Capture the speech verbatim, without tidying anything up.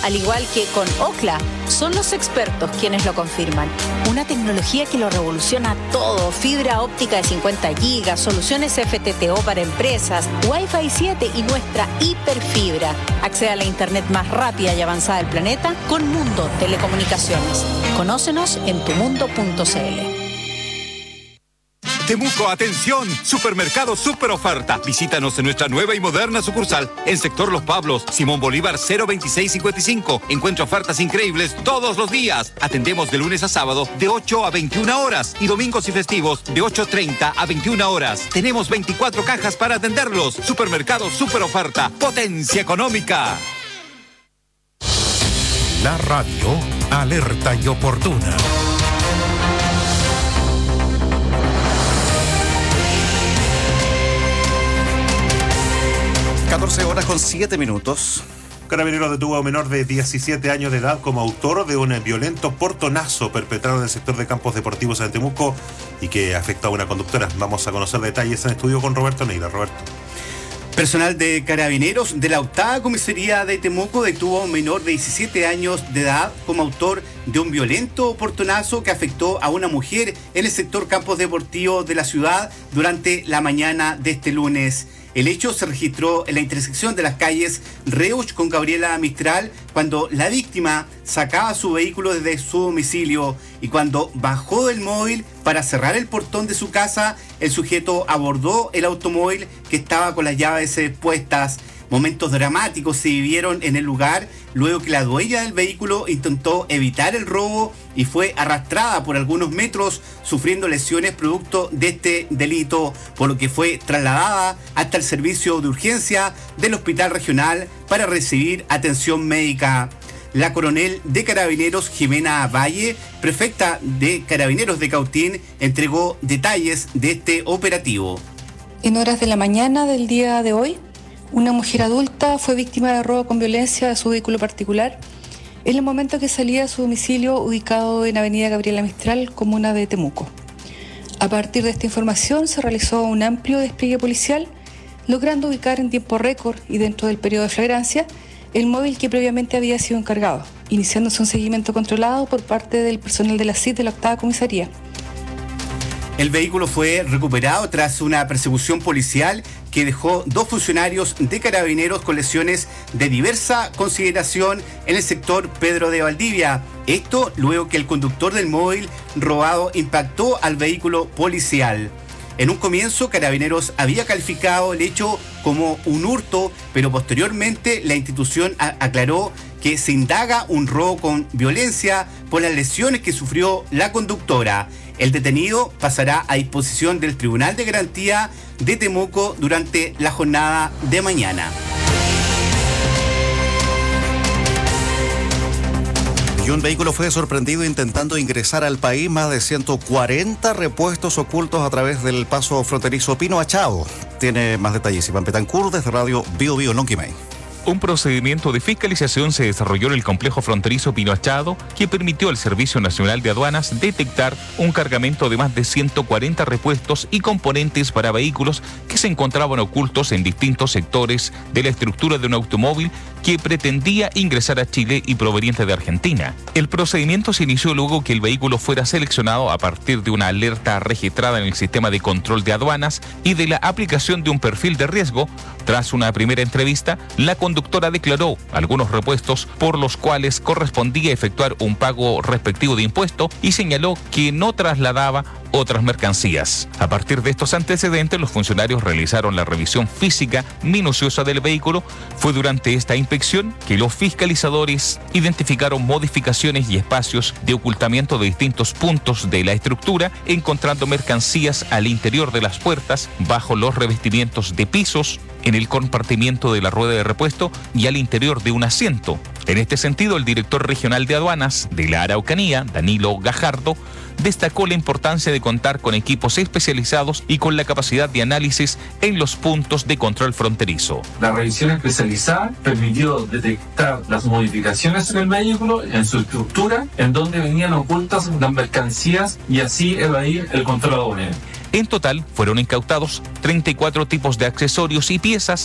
al igual que con Ookla, son los expertos quienes lo confirman. Una tecnología que lo revoluciona todo: fibra óptica de cincuenta gigas, soluciones F T T O para empresas, Wi-Fi siete y nuestra hiperfibra. Accede a la internet más rápida y avanzada del planeta con Mundo Telecomunicaciones. Conócenos en tumundo punto c l. Temuco, atención, supermercado super oferta. Visítanos en nuestra nueva y moderna sucursal en sector Los Pablos, Simón Bolívar cero veintiséis cincuenta y cinco. Encuentra ofertas increíbles todos los días. Atendemos de lunes a sábado de ocho a veintiuna horas y domingos y festivos de ocho treinta a veintiuna horas. Tenemos veinticuatro cajas para atenderlos. Supermercado super oferta, potencia económica. La radio alerta y oportuna. catorce horas con siete minutos. Carabineros detuvo a un menor de diecisiete años de edad como autor de un violento portonazo perpetrado en el sector de campos deportivos en Temuco y que afectó a una conductora. Vamos a conocer detalles en estudio con Roberto Neira. Roberto. Personal de Carabineros de la octava comisaría de Temuco detuvo a un menor de diecisiete años de edad como autor de un violento portonazo que afectó a una mujer en el sector campos deportivos de la ciudad durante la mañana de este lunes. El hecho se registró en la intersección de las calles Reusch con Gabriela Mistral cuando la víctima sacaba su vehículo desde su domicilio y cuando bajó del móvil para cerrar el portón de su casa, el sujeto abordó el automóvil que estaba con las llaves puestas. Momentos dramáticos se vivieron en el lugar luego que la dueña del vehículo intentó evitar el robo y fue arrastrada por algunos metros sufriendo lesiones producto de este delito, por lo que fue trasladada hasta el servicio de urgencia del Hospital Regional para recibir atención médica. La coronel de Carabineros Jimena Valle, prefecta de Carabineros de Cautín, entregó detalles de este operativo. En horas de la mañana del día de hoy, una mujer adulta fue víctima de robo con violencia de su vehículo particular en el momento que salía de su domicilio ubicado en Avenida Gabriela Mistral, comuna de Temuco. A partir de esta información se realizó un amplio despliegue policial, logrando ubicar en tiempo récord y dentro del periodo de flagrancia el móvil que previamente había sido encargado, iniciándose un seguimiento controlado por parte del personal de la C I D de la octava comisaría. El vehículo fue recuperado tras una persecución policial que dejó dos funcionarios de Carabineros con lesiones de diversa consideración en el sector Pedro de Valdivia. Esto luego que el conductor del móvil robado impactó al vehículo policial. En un comienzo, Carabineros había calificado el hecho como un hurto, pero posteriormente la institución a- aclaró que se indaga un robo con violencia por las lesiones que sufrió la conductora. El detenido pasará a disposición del Tribunal de Garantía de Temuco durante la jornada de mañana. Y un vehículo fue sorprendido intentando ingresar al país. Más de ciento cuarenta repuestos ocultos a través del paso fronterizo Pino Achado. Tiene más detalles Iván Betancourt desde Radio Bio Bio Lonquimay. Un procedimiento de fiscalización se desarrolló en el complejo fronterizo Pino Achado que permitió al Servicio Nacional de Aduanas detectar un cargamento de más de ciento cuarenta repuestos y componentes para vehículos que se encontraban ocultos en distintos sectores de la estructura de un automóvil que pretendía ingresar a Chile y proveniente de Argentina. El procedimiento se inició luego que el vehículo fuera seleccionado a partir de una alerta registrada en el sistema de control de aduanas y de la aplicación de un perfil de riesgo. Tras una primera entrevista, la conductora declaró algunos repuestos por los cuales correspondía efectuar un pago respectivo de impuesto y señaló que no trasladaba otras mercancías. A partir de estos antecedentes, los funcionarios realizaron la revisión física minuciosa del vehículo. Fue durante esta inspección que los fiscalizadores identificaron modificaciones y espacios de ocultamiento de distintos puntos de la estructura, encontrando mercancías al interior de las puertas, bajo los revestimientos de pisos, en el compartimiento de la rueda de repuesto y al interior de un asiento. En este sentido, el director regional de aduanas de la Araucanía, Danilo Gajardo, destacó la importancia de contar con equipos especializados y con la capacidad de análisis en los puntos de control fronterizo. La revisión especializada permitió detectar las modificaciones en el vehículo, en su estructura, en donde venían ocultas las mercancías y así evadir el control aduanero. En total, fueron incautados treinta y cuatro tipos de accesorios y piezas